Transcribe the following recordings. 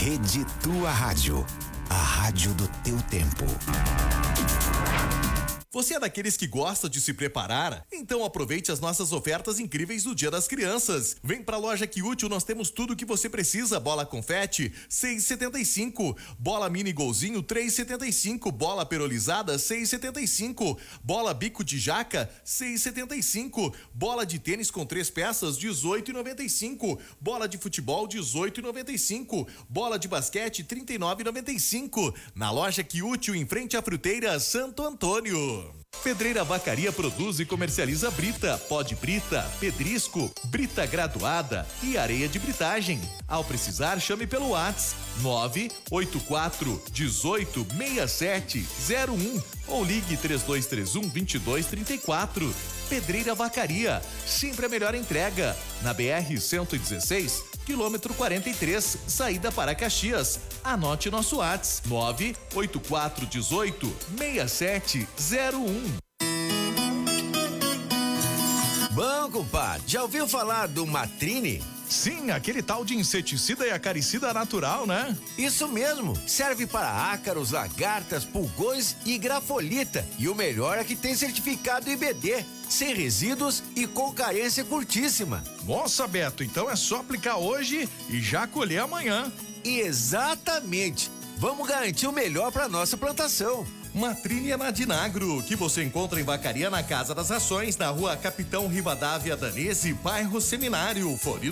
Rede Tua Rádio, a rádio do teu tempo. Você é daqueles que gosta de se preparar? Então aproveite as nossas ofertas incríveis do Dia das Crianças. Vem pra loja Que Útil, nós temos tudo o que você precisa. Bola confete, 6,75. Bola mini golzinho, 3,75. Bola perolizada, 6,75. Bola bico de jaca, 6,75. Bola de tênis com 3 peças, 18,95. Bola de futebol, 18,95. Bola de basquete, 39,95. Na loja Que Útil, em frente à Fruteira Santo Antônio. Pedreira Vacaria produz e comercializa brita, pó de brita, pedrisco, brita graduada e areia de britagem. Ao precisar, chame pelo WhatsApp 984 18 67 01 ou ligue 3231 2234. Pedreira Vacaria, sempre a melhor entrega. Na BR 116, quilômetro 43, saída para Caxias. Anote nosso WhatsApp 984 18 67 01. Bom, compadre, já ouviu falar do Matrine? Sim, aquele tal de inseticida e acaricida natural, né? Isso mesmo, serve para ácaros, lagartas, pulgões e grafolita. E o melhor é que tem certificado IBD, sem resíduos e com carência curtíssima. Nossa, Beto, então é só aplicar hoje e já colher amanhã. Exatamente, vamos garantir o melhor para nossa plantação. Matrine é na Dinagro, que você encontra em Vacaria na Casa das Rações, na rua Capitão Rivadavia Danese, bairro Seminário, fone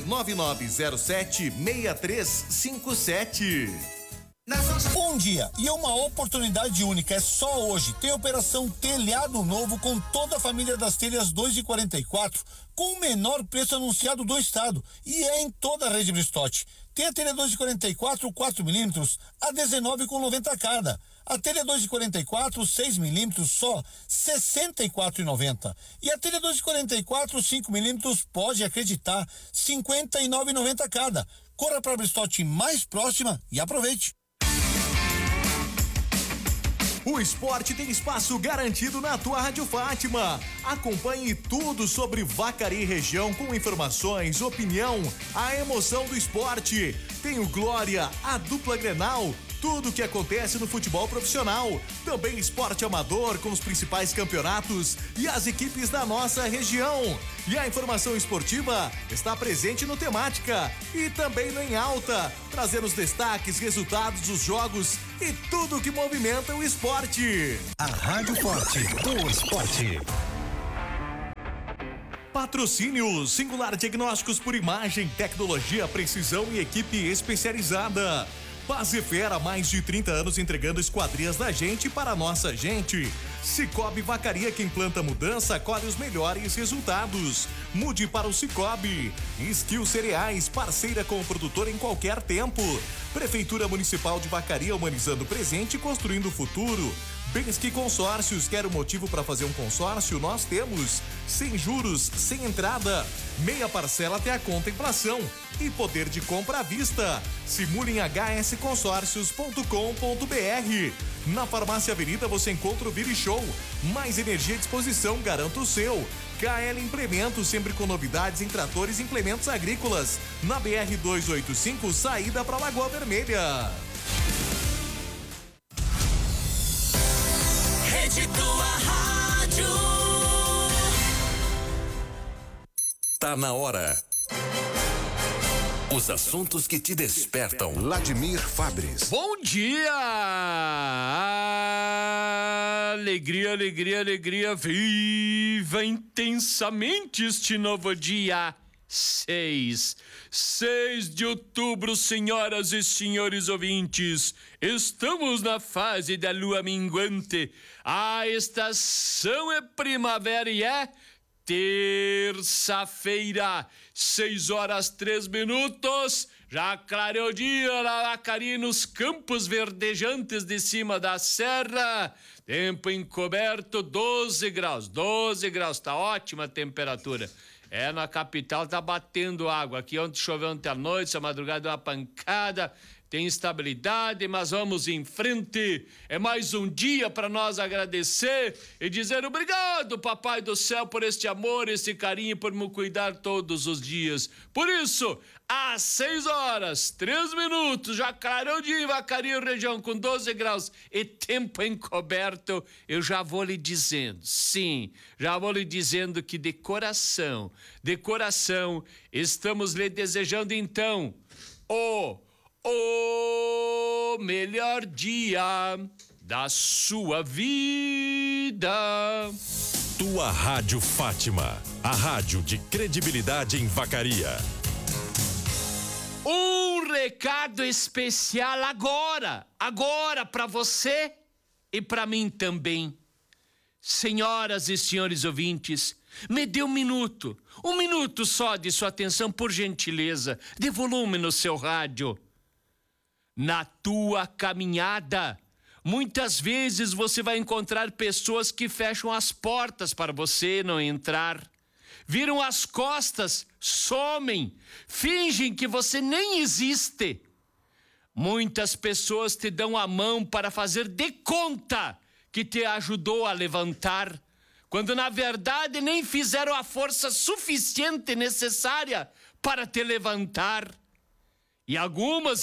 99907-6357. Um dia e uma oportunidade única, é só hoje. Tem operação Telhado Novo com toda a família das telhas 2,44 com o menor preço anunciado do estado e é em toda a rede Bristotti. Tem a telha 2,44 4 milímetros a 19,90 cada. A telha 2,44 6 milímetros só 64,90. E a telha 2,44 5 milímetros, pode acreditar, 59,90 cada. Corra para a Bristotti mais próxima e aproveite. O esporte tem espaço garantido na tua Rádio Fátima. Acompanhe tudo sobre Vacaria e região com informações, opinião, a emoção do esporte. Tem o Glória, a dupla Grenal, tudo o que acontece no futebol profissional. Também esporte amador com os principais campeonatos e as equipes da nossa região. E a informação esportiva está presente no Temática e também no Em Alta, trazendo os destaques, resultados dos jogos e tudo o que movimenta o esporte. A Rádio Forte do Esporte. Patrocínio Singular Diagnósticos por Imagem, Tecnologia, Precisão e equipe especializada. Pazefera, mais de 30 anos entregando esquadrias da gente para a nossa gente. Cicobi Vacaria, quem planta mudança, colhe os melhores resultados. Mude para o Cicobi. Skill Cereais, parceira com o produtor em qualquer tempo. Prefeitura Municipal de Vacaria, humanizando o presente e construindo o futuro. Bensky Consórcios, quer um motivo para fazer um consórcio? Nós temos. Sem juros, sem entrada, meia parcela até a contemplação e poder de compra à vista. Simule em hsconsórcios.com.br. Na Farmácia Avenida você encontra o Vire Show. Mais energia à disposição, garanta o seu. KL Implementos, sempre com novidades em tratores e implementos agrícolas. Na BR 285, saída para Lagoa Vermelha. Rede Tua Rádio. Tá na hora. Os assuntos que te despertam. Vladimir Fabres. Bom dia! Alegria, alegria, alegria. Viva intensamente este novo dia. 6 de outubro, senhoras e senhores ouvintes. Estamos na fase da lua minguante. A estação é primavera e é terça-feira, 6h03. Já clareou o dia lá nos campos verdejantes de cima da serra. Tempo encoberto, 12 graus. 12 graus, tá ótima a temperatura. Na capital tá batendo água. Aqui ontem choveu ontem à noite, essa madrugada deu uma pancada. tem estabilidade, mas vamos em frente. É mais um dia para nós agradecer e dizer obrigado, Papai do Céu, por este amor, este carinho, por me cuidar todos os dias. Por isso, às 6h03, já clarão de Vacaria, região com 12 graus e tempo encoberto, eu já vou lhe dizendo, sim, já vou lhe dizendo que de coração, estamos lhe desejando então o melhor dia da sua vida. Tua Rádio Fátima, a rádio de credibilidade em Vacaria. Um recado especial agora para você e para mim também. Senhoras e senhores ouvintes, me dê um minuto só de sua atenção, por gentileza, de volume no seu rádio. Na tua caminhada, muitas vezes você vai encontrar pessoas que fecham as portas para você não entrar. Viram as costas, somem, fingem que você nem existe. Muitas pessoas te dão a mão para fazer de conta que te ajudou a levantar, quando na verdade nem fizeram a força suficiente necessária para te levantar. E algumas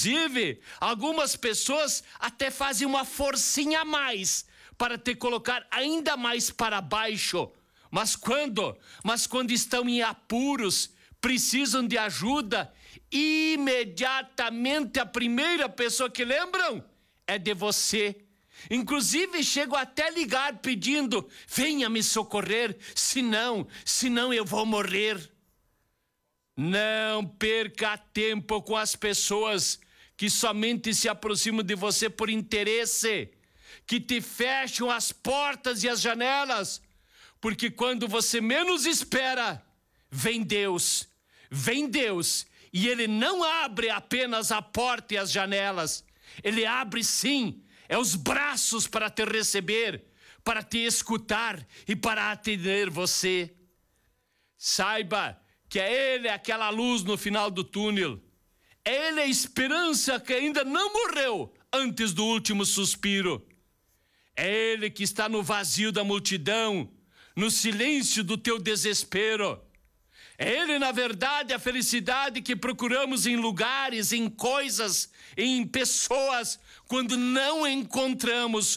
pessoas até fazem uma forcinha a mais para te colocar ainda mais para baixo. Mas quando estão em apuros, precisam de ajuda, imediatamente a primeira pessoa que lembram é de você. Inclusive chego até ligar pedindo, venha me socorrer, senão eu vou morrer. Não perca tempo com as pessoas que somente se aproximam de você por interesse, que te fecham as portas e as janelas. Porque quando você menos espera, vem Deus, e Ele não abre apenas a porta e as janelas, Ele abre sim, os braços para te receber, para te escutar e para atender você. Saiba que é Ele aquela luz no final do túnel, é Ele a esperança que ainda não morreu antes do último suspiro, é Ele que está no vazio da multidão, no silêncio do teu desespero. É Ele, na verdade, a felicidade que procuramos em lugares, em coisas, em pessoas, quando não encontramos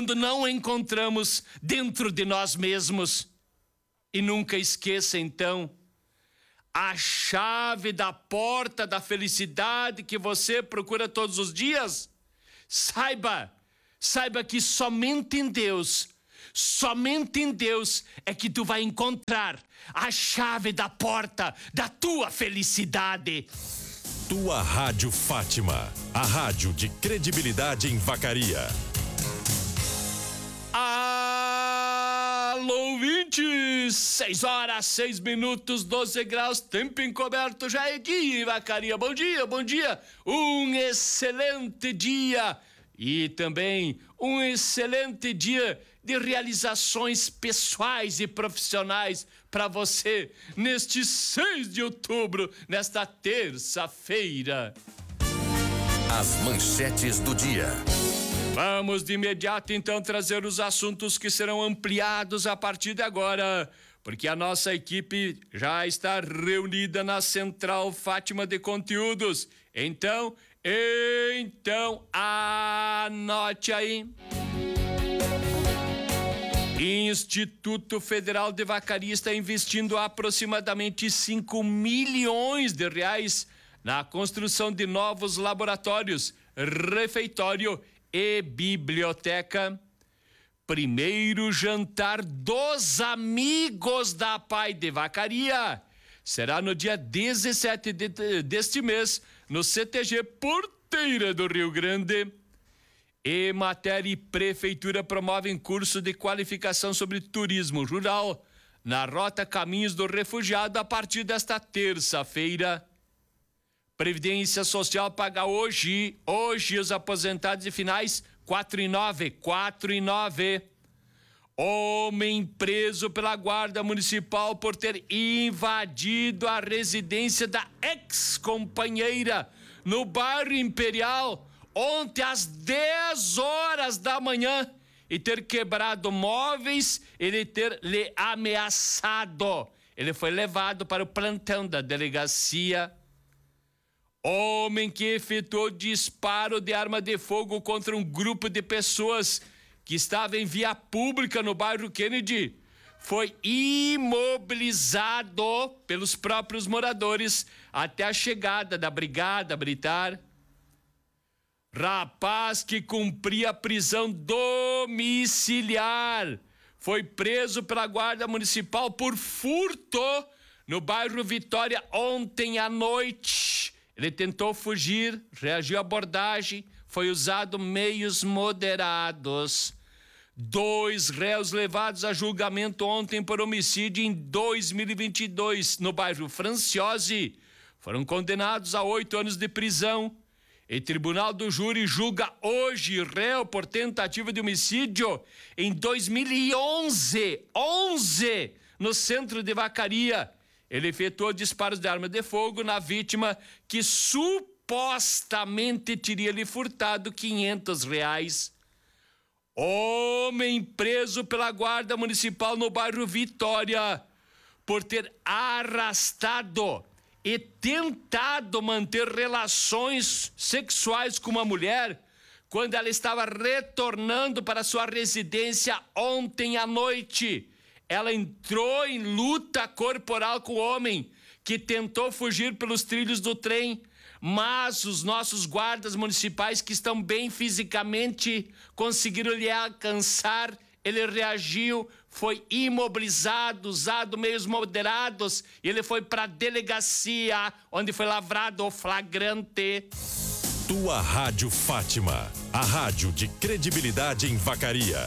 dentro de nós mesmos. E nunca esqueça, então, a chave da porta da felicidade que você procura todos os dias. Saiba que somente em Deus é que tu vai encontrar a chave da porta da tua felicidade. Tua Rádio Fátima, a rádio de credibilidade em Vacaria. Alô, ouvintes! 6h06, 12 graus, tempo encoberto, já é dia em Vacaria. Bom dia! Um excelente dia! E também um excelente dia de realizações pessoais e profissionais para você neste 6 de outubro, nesta terça-feira. As manchetes do dia. Vamos de imediato então trazer os assuntos que serão ampliados a partir de agora, porque a nossa equipe já está reunida na Central Fátima de Conteúdos. Então, anote aí. Instituto Federal de Vacaria está investindo aproximadamente 5 milhões de reais na construção de novos laboratórios, refeitório e biblioteca. Primeiro jantar dos amigos da Pai de Vacaria será no dia 17 deste mês, no CTG Porteira do Rio Grande. Emater e Prefeitura promovem curso de qualificação sobre turismo rural na Rota Caminhos do Refugiado a partir desta terça-feira. Previdência Social paga hoje os aposentados e finais 4,9. Homem preso pela Guarda Municipal por ter invadido a residência da ex-companheira no bairro Imperial, ontem às 10 horas da manhã, e ter quebrado móveis, ele ter lhe ameaçado. Ele foi levado para o plantão da delegacia. Homem que efetuou disparo de arma de fogo contra um grupo de pessoas que estava em via pública no bairro Kennedy foi imobilizado pelos próprios moradores até a chegada da brigada militar. Rapaz que cumpria prisão domiciliar foi preso pela Guarda Municipal por furto no bairro Vitória ontem à noite. Ele tentou fugir, reagiu à abordagem, foi usado meios moderados. 2 réus levados a julgamento ontem por homicídio em 2022 no bairro Franciose foram condenados a 8 anos de prisão. E tribunal do júri julga hoje réu por tentativa de homicídio em 2011, no centro de Vacaria. Ele efetuou disparos de arma de fogo na vítima que supostamente teria lhe furtado R$500. Homem preso pela Guarda Municipal no bairro Vitória por ter arrastado e tentado manter relações sexuais com uma mulher quando ela estava retornando para sua residência ontem à noite. Ela entrou em luta corporal com o homem que tentou fugir pelos trilhos do trem, mas os nossos guardas municipais, que estão bem fisicamente, conseguiram lhe alcançar. Ele reagiu, foi imobilizado, usado meios moderados, e ele foi para a delegacia, onde foi lavrado o flagrante. Tua Rádio Fátima, a rádio de credibilidade em Vacaria.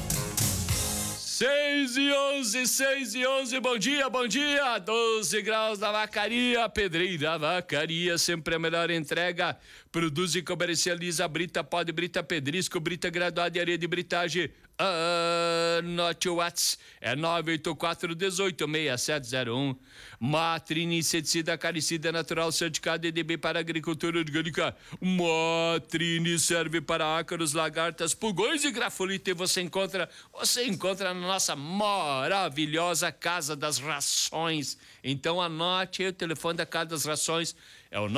6:11, bom dia, 12 graus na Vacaria, Pedreira Vacaria, sempre a melhor entrega, produz e comercializa brita, pó de brita, pedrisco, brita graduada e areia de britagem. Anote o WhatsApp, é 984-18-6701. Matrine inseticida acaricida natural certificado EDB para agricultura orgânica. Matrine serve para ácaros, lagartas, pulgões e grafolite. E você encontra na nossa maravilhosa Casa das Rações. Então anote aí o telefone da Casa das Rações, é o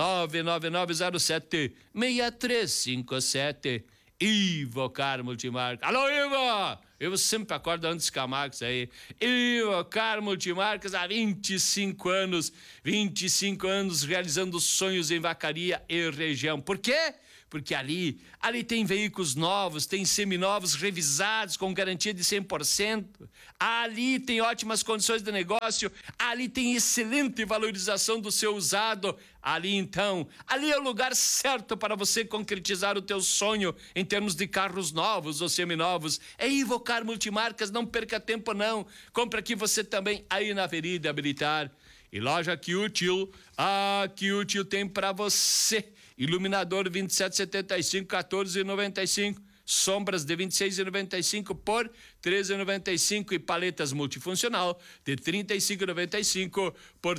99907-6357. Ivocar Multimarcas. Alô, Ivo! Eu sempre acordo antes que a Marcos aí. Ivocar Multimarcas há 25 anos realizando sonhos em Vacaria e região. Por quê? Porque ali tem veículos novos, tem seminovos revisados com garantia de 100%. Ali tem ótimas condições de negócio, ali tem excelente valorização do seu usado. Ali é o lugar certo para você concretizar o teu sonho em termos de carros novos ou seminovos. É Ivocar Multimarcas, não perca tempo não. Compra aqui você também aí na Avenida Militar. E loja Que Útil, Que Útil tem para você. Iluminador 27,75, 14,95. Sombras de 26,95 por 13,95 e paletas multifuncional de 35,95 por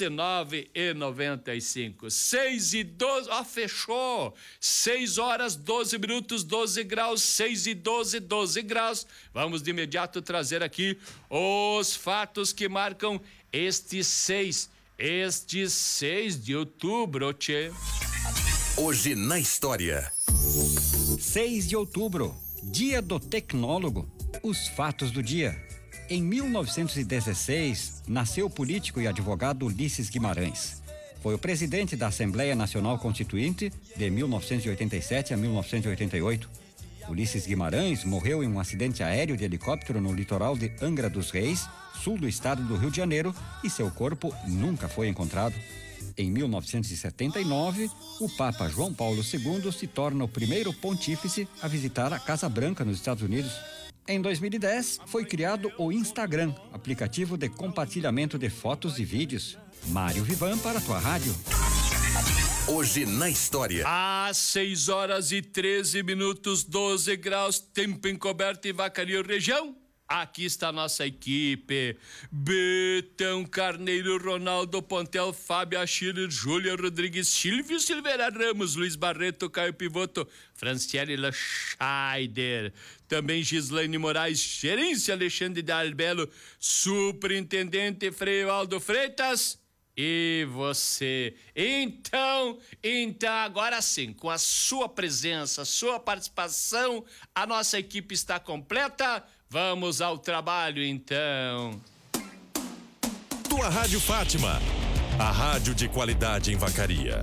19,95. 6:12, fechou. 6 horas 12 minutos, 12 graus, 6:12, 12 graus. Vamos de imediato trazer aqui os fatos que marcam este 6 de outubro, tchê. Hoje na história. 6 de outubro, Dia do Tecnólogo. Os fatos do dia. Em 1916, nasceu o político e advogado Ulisses Guimarães. Foi o presidente da Assembleia Nacional Constituinte de 1987 a 1988. Ulisses Guimarães morreu em um acidente aéreo de helicóptero no litoral de Angra dos Reis, sul do estado do Rio de Janeiro, e seu corpo nunca foi encontrado. Em 1979, o Papa João Paulo II se torna o primeiro pontífice a visitar a Casa Branca nos Estados Unidos. Em 2010, foi criado o Instagram, aplicativo de compartilhamento de fotos e vídeos. Mário Vivan para a tua rádio. Hoje na história. Às 6 horas e 13 minutos, 12 graus, tempo encoberto em Vacaria região. Aqui está a nossa equipe: Betão Carneiro, Ronaldo Pontel, Fábio Achille, Júlia Rodrigues, Silvio Silveira Ramos, Luiz Barreto, Caio Pivoto, Franciele Lachaider, também Gislaine Moraes, Gerência Alexandre Dalbelo, Superintendente Frei Aldo Freitas e você. Então, agora sim, com a sua presença, sua participação, a nossa equipe está completa. Vamos ao trabalho, então. Tua Rádio Fátima, a rádio de qualidade em Vacaria.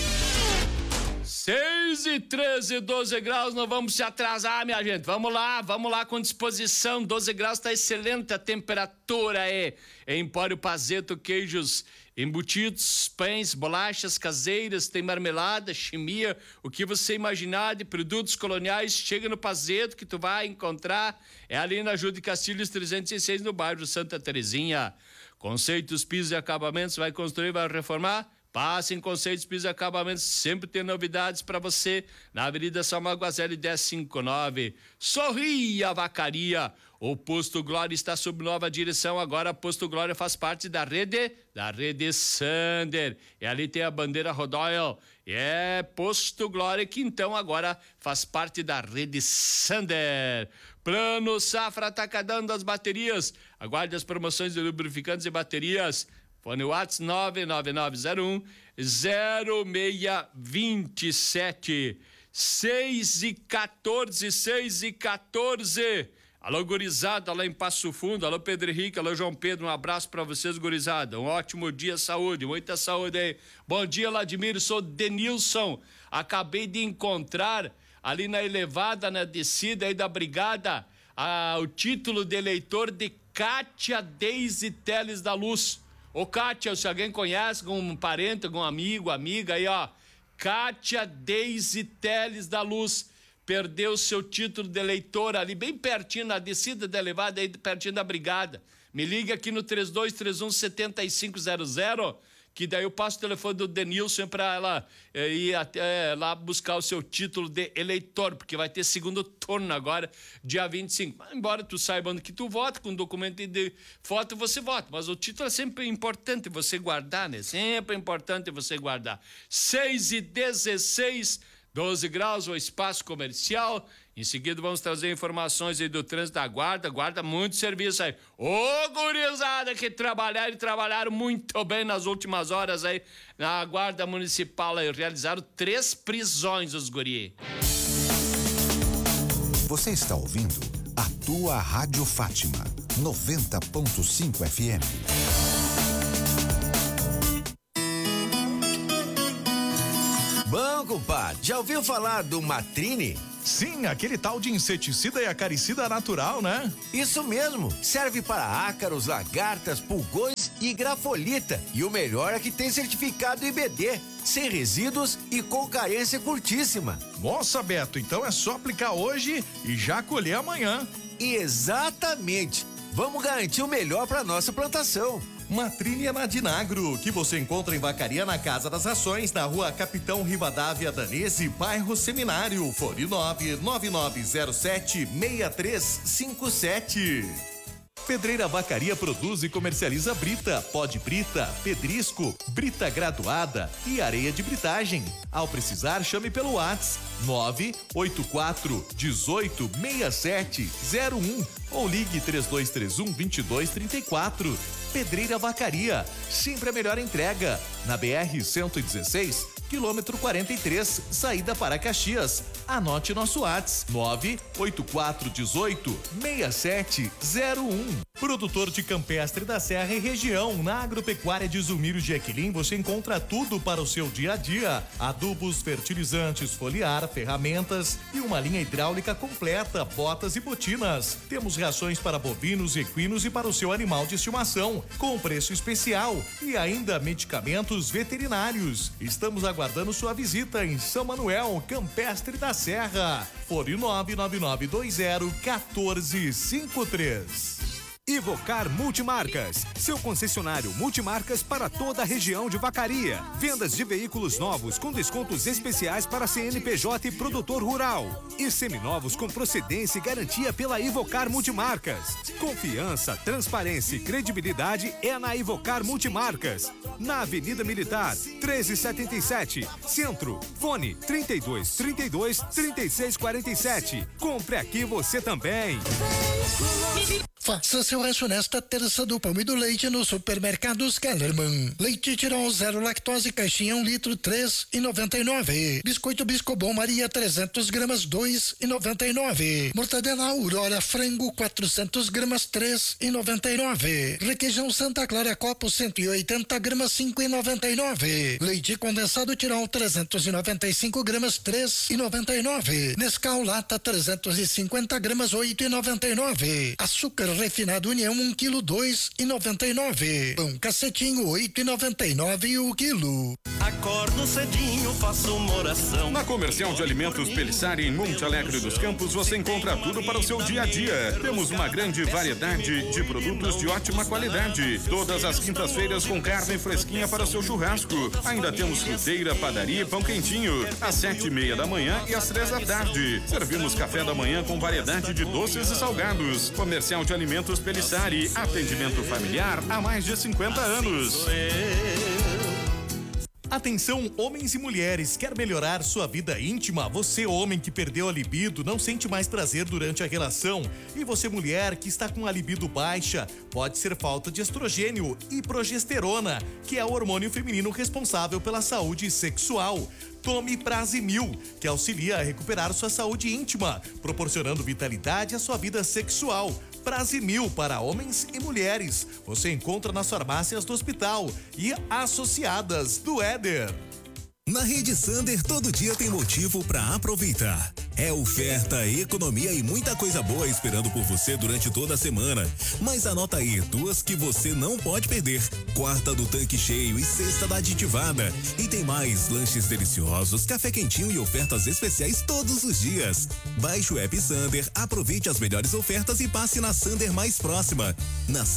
6:13, 12 graus, não vamos se atrasar, minha gente. Vamos lá com disposição. 12 graus, tá excelente a temperatura aí. Empório Pazeto, queijos embutidos, pães, bolachas caseiras, tem marmelada, chimia, o que você imaginar de produtos coloniais, chega no Pazeto que tu vai encontrar. É ali na Júlio de Castilhos 306, no bairro Santa Terezinha. Conceitos, pisos e acabamentos, vai construir, vai reformar? Passe em Conceitos, Pisos e Acabamentos, sempre tem novidades para você, na Avenida São Maguazelli 1059. Sorria, Vacaria! O Posto Glória está sob nova direção, agora Posto Glória faz parte da rede Sander. E ali tem a bandeira Rodoyle, é Posto Glória que então agora faz parte da rede Sander. Plano Safra Atacadão das baterias, aguarde as promoções de lubrificantes e baterias. Fone WhatsApp 99901-0627. 6:14. Alô, gurizada, lá em Passo Fundo. Alô, Pedro Henrique. Alô, João Pedro. Um abraço pra vocês, gurizada. Um ótimo dia, saúde. Muita saúde aí. Bom dia, Vladimir. Sou Denilson. Acabei de encontrar ali na elevada, na descida aí da brigada, o título de eleitor de Kátia Deise Teles da Luz. Ô, Kátia, se alguém conhece, algum parente, algum amigo, amiga aí, ó. Kátia Deise Teles da Luz perdeu seu título de eleitor ali, bem pertinho, na descida da elevada, aí pertinho da brigada. Me liga aqui no 3231-7500, que daí eu passo o telefone do Denilson para ela ir até lá buscar o seu título de eleitor, porque vai ter segundo turno agora, dia 25. Mas, embora tu saiba onde que tu vota, com documento de foto você vota, mas o título é sempre importante você guardar, né? Sempre importante você guardar. 6:16, 12 graus, o espaço comercial. Em seguida vamos trazer informações aí do trânsito da guarda muito serviço aí. Ô, gurizada, que trabalharam muito bem nas últimas horas aí na guarda municipal aí, realizaram 3 prisões os guri. Você está ouvindo a Tua Rádio Fátima, 90.5 FM. Bom, compadre, já ouviu falar do Matrine? Sim, aquele tal de inseticida e acaricida natural, né? Isso mesmo, serve para ácaros, lagartas, pulgões e grafolita. E o melhor é que tem certificado IBD, sem resíduos e com carência curtíssima. Nossa, Beto, então é só aplicar hoje e já colher amanhã. Exatamente, vamos garantir o melhor para nossa plantação. Matrine é na Dinagro, que você encontra em Vacaria, na Casa das Rações, na Rua Capitão Rivadavia Danese, bairro Seminário, fone 99907-6357. Pedreira Vacaria produz e comercializa brita, pó de brita, pedrisco, brita graduada e areia de britagem. Ao precisar, chame pelo WhatsApp 984 18 6701 ou ligue 3231-2234. Pedreira Vacaria, sempre a melhor entrega. Na BR-116, quilômetro 43, saída para Caxias. Anote nosso WhatsApp 98418-6701. Produtor de campestre da Serra e região, na Agropecuária de Zumiro de Equilim, você encontra tudo para o seu dia a dia: adubos, fertilizantes, foliar, ferramentas e uma linha hidráulica completa, botas e botinas. Temos rações para bovinos, equinos e para o seu animal de estimação, com preço especial, e ainda medicamentos veterinários. Estamos aguardando sua visita em São Manuel, Campestre da Serra. Fone 99920-1453. Ivocar Multimarcas, seu concessionário multimarcas para toda a região de Vacaria. Vendas de veículos novos com descontos especiais para CNPJ e produtor rural. E seminovos com procedência e garantia pela Ivocar Multimarcas. Confiança, transparência e credibilidade é na Ivocar Multimarcas. Na Avenida Militar, 1377, Centro. Fone 3232-3647. Compre aqui você também. Faça seu rancho nesta terça do pão e do leite no Supermercados Kellerman. Leite Tirol 0 lactose caixinha 1 litro 3,99. Biscoito Biscobon Maria 300 gramas 2,99. Mortadela Aurora frango 400 gramas 3,99. Requeijão Santa Clara copo 180 gramas 5,99. Leite condensado Tirol 395 gramas 3,99. Nescau lata 350 gramas 8,99. Açúcar refinado União 1 quilo 2,99. Pão cacetinho 8,99 o quilo. Acordo cedinho, faço uma oração. Na Comercial de Alimentos Pelissari, em Monte Alegre dos Campos, você encontra tudo para o seu dia a dia. Temos uma grande variedade de produtos de ótima qualidade. Todas as quintas-feiras com carne fresquinha para o seu churrasco. Ainda temos fruteira, padaria e pão quentinho. Às 7:30 da manhã e às 3 da tarde. Servimos café da manhã com variedade de doces e salgados. Comercial de Alimentos Pelissari. Atendimento familiar há mais de 50 anos. Atenção, homens e mulheres, quer melhorar sua vida íntima? Você, homem que perdeu a libido, não sente mais prazer durante a relação. E você, mulher que está com a libido baixa, pode ser falta de estrogênio e progesterona, que é o hormônio feminino responsável pela saúde sexual. Tome Prazimil, que auxilia a recuperar sua saúde íntima, proporcionando vitalidade à sua vida sexual. Prazimil para homens e mulheres. Você encontra nas farmácias do hospital e associadas do Éder. Na Rede Sander, todo dia tem motivo para aproveitar. É oferta, economia e muita coisa boa esperando por você durante toda a semana. Mas anota aí, duas que você não pode perder. Quarta do tanque cheio e sexta da aditivada. E tem mais lanches deliciosos, café quentinho e ofertas especiais todos os dias. Baixe o app Sander, aproveite as melhores ofertas e passe na Sander mais próxima. Na Sander